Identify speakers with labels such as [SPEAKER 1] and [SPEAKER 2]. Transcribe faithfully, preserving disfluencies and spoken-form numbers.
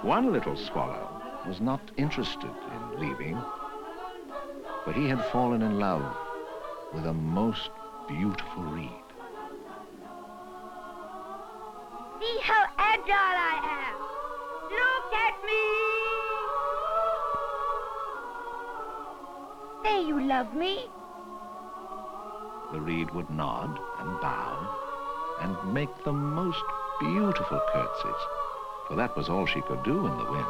[SPEAKER 1] One little swallow was not interested in leaving, for he had fallen in love with a most beautiful reed.
[SPEAKER 2] See how agile I am. Look at me. Say you love me.
[SPEAKER 1] The reed would nod and bow and make the most beautiful curtsies, for that was all she could do in the wind.